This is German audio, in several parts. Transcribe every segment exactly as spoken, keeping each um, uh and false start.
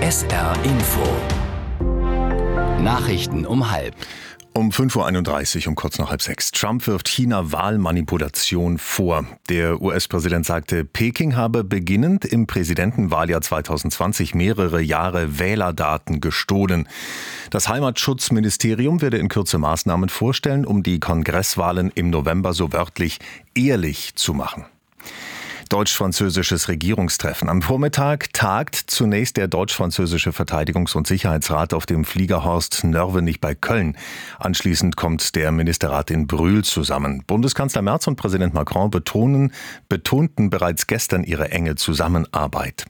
S R Info. Nachrichten um halb. Um fünf Uhr einunddreißig, um kurz nach halb sechs. Trump wirft China Wahlmanipulation vor. Der U S-Präsident sagte, Peking habe beginnend im Präsidentenwahljahr zwanzig zwanzig mehrere Jahre Wählerdaten gestohlen. Das Heimatschutzministerium werde in Kürze Maßnahmen vorstellen, um die Kongresswahlen im November so wörtlich ehrlich zu machen. Deutsch-französisches Regierungstreffen. Am Vormittag tagt zunächst der deutsch-französische Verteidigungs- und Sicherheitsrat auf dem Fliegerhorst Nörvenich bei Köln. Anschließend kommt der Ministerrat in Brühl zusammen. Bundeskanzler Merz und Präsident Macron betonen, betonten bereits gestern ihre enge Zusammenarbeit.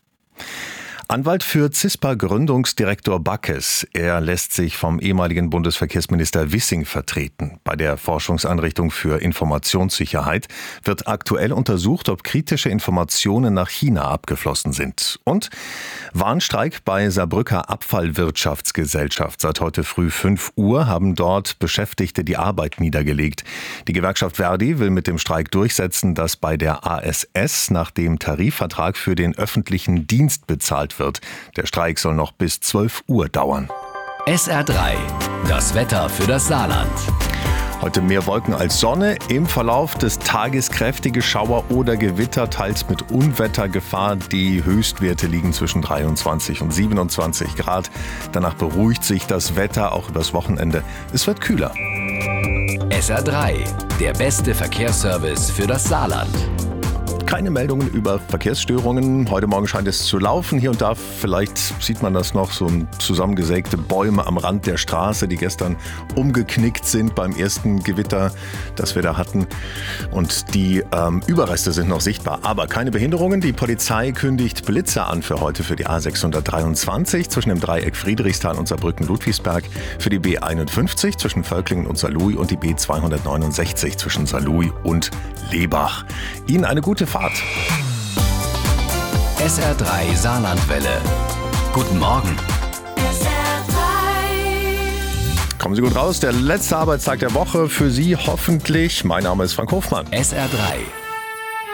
Anwalt für CISPA-Gründungsdirektor Backes. Er lässt sich vom ehemaligen Bundesverkehrsminister Wissing vertreten. Bei der Forschungseinrichtung für Informationssicherheit wird aktuell untersucht, ob kritische Informationen nach China abgeflossen sind. Und Warnstreik bei Saarbrücker Abfallwirtschaftsgesellschaft. Seit heute früh fünf Uhr haben dort Beschäftigte die Arbeit niedergelegt. Die Gewerkschaft Verdi will mit dem Streik durchsetzen, dass bei der A S S nach dem Tarifvertrag für den öffentlichen Dienst bezahlt wird. Wird. Der Streik soll noch bis zwölf Uhr dauern. S R drei, das Wetter für das Saarland. Heute mehr Wolken als Sonne. Im Verlauf des Tages kräftige Schauer oder Gewitter, teils mit Unwettergefahr. Die Höchstwerte liegen zwischen dreiundzwanzig und siebenundzwanzig Grad. Danach beruhigt sich das Wetter auch übers Wochenende. Es wird kühler. S R drei, der beste Verkehrsservice für das Saarland. Keine Meldungen über Verkehrsstörungen. Heute Morgen scheint es zu laufen. Hier und da, vielleicht sieht man das noch, so zusammengesägte Bäume am Rand der Straße, die gestern umgeknickt sind beim ersten Gewitter, das wir da hatten. Und die ähm, Überreste sind noch sichtbar, aber keine Behinderungen. Die Polizei kündigt Blitzer an für heute für die A sechshundertdreiundzwanzig zwischen dem Dreieck Friedrichsthal und Saarbrücken-Ludwigsberg, für die B einundfünfzig zwischen Völklingen und Saarlouis und die B zweihundertneunundsechzig zwischen Saarlouis und Lebach. Ihnen eine gute Fahrt. S R drei Saarlandwelle. Guten Morgen. S R drei. Kommen Sie gut raus. Der letzte Arbeitstag der Woche für Sie hoffentlich. Mein Name ist Frank Hofmann. S R drei.